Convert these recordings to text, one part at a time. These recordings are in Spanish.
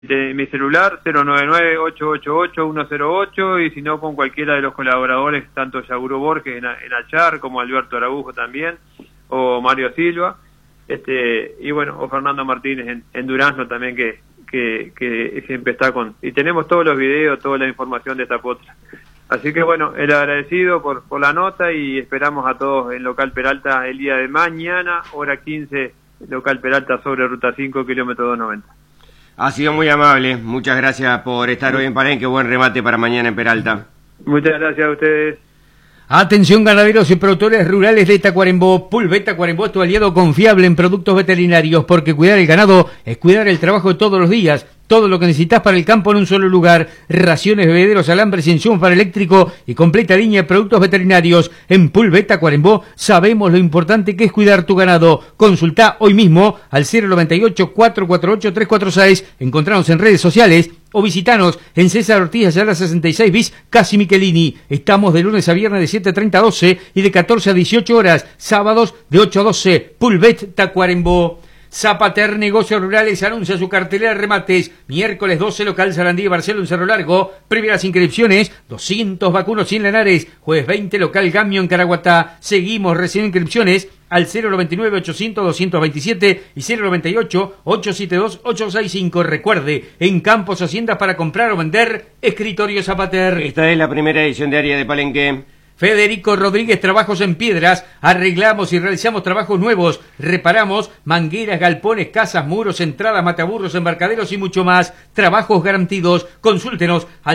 de mi celular 099-888-108 y si no con cualquiera de los colaboradores, tanto Yaguro Borges en Achar como Alberto Araújo también, o Mario Silva, y bueno, o Fernando Martínez en Durazno también que siempre está con... Y tenemos todos los videos, toda la información de esta potra. Así que bueno, el agradecido por la nota y esperamos a todos en Local Peralta el día de mañana, hora 15, Local Peralta sobre Ruta 5, kilómetro 290. Ha sido muy amable, muchas gracias por estar hoy en Palenque, buen remate para mañana en Peralta. Muchas gracias a ustedes. Atención ganaderos y productores rurales de Tacuarembó. Pulvet Tacuarembó es tu aliado confiable en productos veterinarios, porque cuidar el ganado es cuidar el trabajo de todos los días. Todo lo que necesitas para el campo en un solo lugar. Raciones, bebederos, alambres, insumos para eléctrico y completa línea de productos veterinarios. En Pulvet Tacuarembó sabemos lo importante que es cuidar tu ganado. Consultá hoy mismo al 098-448-346. Encontranos en redes sociales o visitanos en César Ortiz Ayala 66 bis, Casi Michelini. Estamos de lunes a viernes de 7:30 a 12 y de 14 a 18 horas. Sábados de 8 a 12. Pulvet Tacuarembó. Zapater Negocios Rurales anuncia su cartelera de remates. Miércoles 12, local Sarandí y Barcelo en Cerro Largo. Primeras inscripciones, 200 vacunos 100 Linares. Jueves 20, local Gamio en Caraguatá. Seguimos recibiendo inscripciones al 099-800-227 y 098-872-865. Recuerde, en Campos Haciendas para comprar o vender, Escritorio Zapater. Esta es la primera edición de Área de Palenque. Federico Rodríguez, Trabajos en Piedras. Arreglamos y realizamos trabajos nuevos. Reparamos mangueras, galpones, casas, muros, entradas, mataburros, embarcaderos y mucho más. Trabajos garantidos. Consúltenos al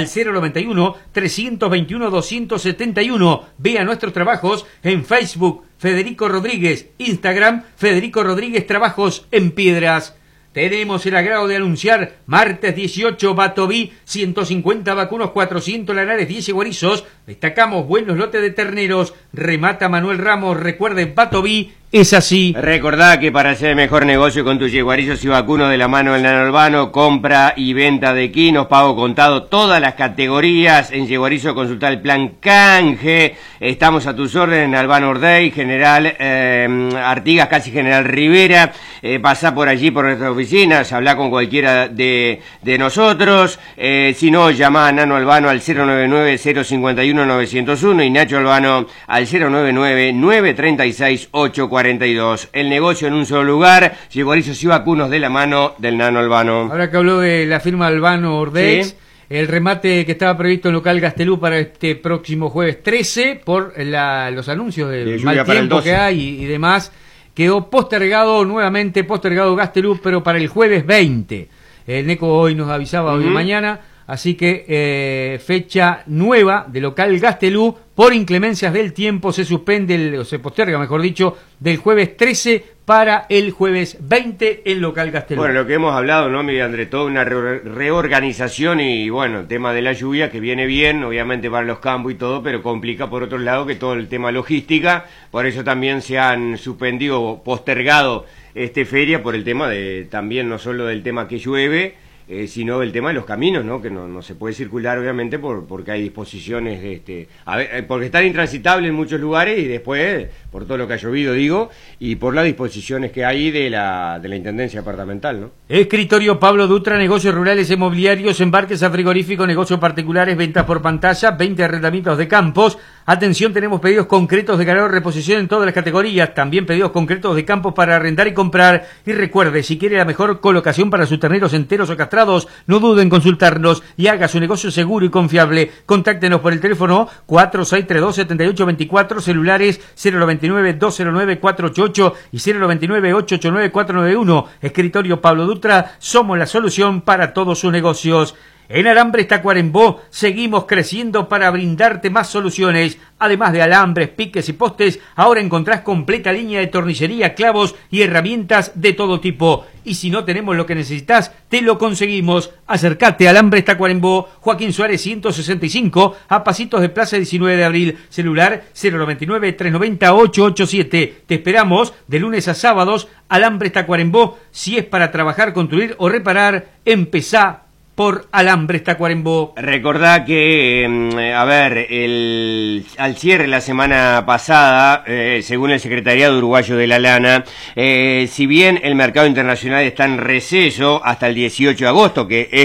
091-321-271. Vea nuestros trabajos en Facebook, Federico Rodríguez. Instagram, Federico Rodríguez, Trabajos en Piedras. Tenemos el agrado de anunciar martes 18, Batoví, 150 vacunos, 400 lanares, 10 guarizos. Destacamos buenos lotes de terneros. Remata Manuel Ramos. Recuerde, Batoví es así. Recordá que para hacer el mejor negocio con tus yeguarizos y vacunos de la mano del Nano Albano, compra y venta de quinos, pago contado, todas las categorías. En yeguarizo consultar el plan canje. Estamos a tus órdenes en Albano Ordey, General Artigas, casi General Rivera. Pasá por allí por nuestras oficinas, habla con cualquiera de nosotros. Si no, llama a Nano Albano al 099-051-901 y Nacho Albano al 099-936-842. El negocio en un solo lugar, yeguarizos y vacunos de la mano del Nano Albano. Ahora que habló de la firma Albano Ordex, ¿sí? El remate que estaba previsto en local Gastelú para este próximo jueves 13, por los anuncios del mal tiempo que hay y demás, quedó postergado Gastelú, pero para el jueves 20. El Neco hoy nos avisaba hoy de mañana, así que fecha nueva de local Gastelú. Por inclemencias del tiempo se suspende, o se posterga, mejor dicho, del jueves 13 para el jueves 20 en local Gastelú. Bueno, lo que hemos hablado, ¿no, Miguel André? Toda una reorganización y, bueno, el tema de la lluvia, que viene bien, obviamente, para los campos y todo, pero complica, por otro lado, que todo el tema logística. Por eso también se han suspendido o postergado feria, por el tema de, también no solo del tema que llueve, sino el tema de los caminos, ¿no? Que no se puede circular, obviamente, porque hay disposiciones, porque están intransitables en muchos lugares y después, por todo lo que ha llovido, digo, y por las disposiciones que hay de la Intendencia Departamental, ¿no? Escritorio Pablo Dutra, negocios rurales, inmobiliarios, embarques a frigorífico, negocios particulares, ventas por pantalla, 20 arrendamientos de campos. Atención, tenemos pedidos concretos de ganado, reposición en todas las categorías, también pedidos concretos de campos para arrendar y comprar. Y recuerde, si quiere la mejor colocación para sus terneros enteros o castrados, no duden en consultarnos y haga su negocio seguro y confiable. Contáctenos por el teléfono 4632-7824, celulares 099-209-488 y 099-889-491. Escritorio Pablo Dutra, somos la solución para todos sus negocios. En Alambres Tacuarembó seguimos creciendo para brindarte más soluciones. Además de alambres, piques y postes, ahora encontrás completa línea de tornillería, clavos y herramientas de todo tipo. Y si no tenemos lo que necesitas, te lo conseguimos. Acércate a Alambres Tacuarembó, Joaquín Suárez 165, a pasitos de Plaza 19 de Abril. Celular 099-390-887. Te esperamos de lunes a sábados. Alambres Tacuarembó, si es para trabajar, construir o reparar, empezá por Alambres Tacuarembó. Recordá que, al cierre la semana pasada, según el Secretariado Uruguayo de la Lana, si bien el mercado internacional está en receso hasta el 18 de agosto, que es